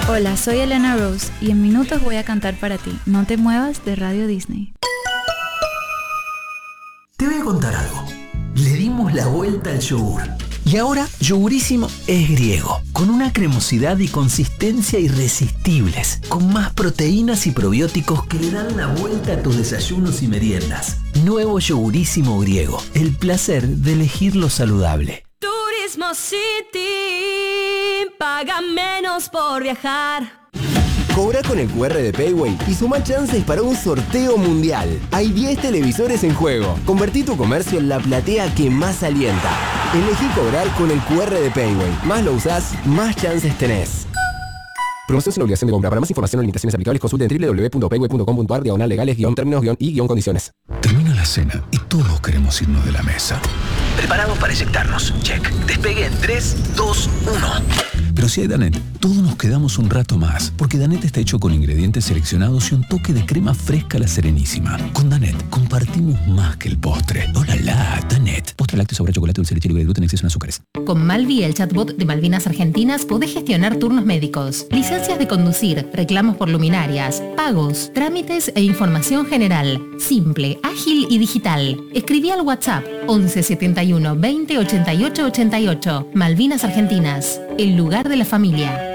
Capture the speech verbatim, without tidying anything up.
Hola, soy Elena Rose y en minutos voy a cantar para ti. No te muevas de Radio Disney. Te voy a contar algo. Le dimos la vuelta al yogur. Y ahora Yogurísimo es griego, con una cremosidad y consistencia irresistibles, con más proteínas y probióticos que le dan la vuelta a tus desayunos y meriendas. Nuevo Yogurísimo griego, el placer de elegir lo saludable. Turismo City, paga menos por viajar. Cobra con el cu erre de Payway y suma chances para un sorteo mundial. Hay diez televisores en juego. Convertí tu comercio en la platea que más alienta. Elegí cobrar con el cu erre de Payway. Más lo usás, más chances tenés. Promoción sin obligación de compra. Para más información o limitaciones aplicables, consulte en doble u doble u doble u punto payway punto com punto a r diagonal legales guión términos guión y guión condiciones. Termina la cena y todos queremos irnos de la mesa. Preparados para eyectarnos. Check. Despegue en tres, dos, uno. Pero si hay Danet, todos nos quedamos un rato más, porque Danet está hecho con ingredientes seleccionados y un toque de crema fresca a la Serenísima. Con Danet compartimos más que el postre. ¡Hola, la! Danet. Postre lácteo, sabor a chocolate, dulce de leche libre de gluten, exceso en azúcares. Con Malvi, el chatbot de Malvinas Argentinas, podés gestionar turnos médicos, licencias de conducir, reclamos por luminarias, pagos, trámites e información general. Simple, ágil y digital. Escribí al WhatsApp once setenta y uno veinte ochenta y ocho ochenta y ocho. Malvinas Argentinas, el lugar de la familia.